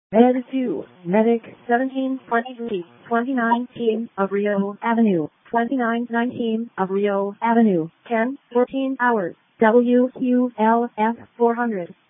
Med 2, Medic 1723, 29 team of Rio Avenue, 2919 of Rio Avenue, 10, 14 hours, WQLF 400.